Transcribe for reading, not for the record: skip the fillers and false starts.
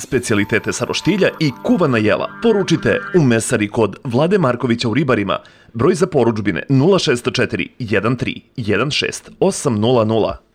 specijalitete sa roštilja i kuvana jela poručite u mesari kod Vlade Markovića u Ribarima, broj za poručbine 064 13 16 800.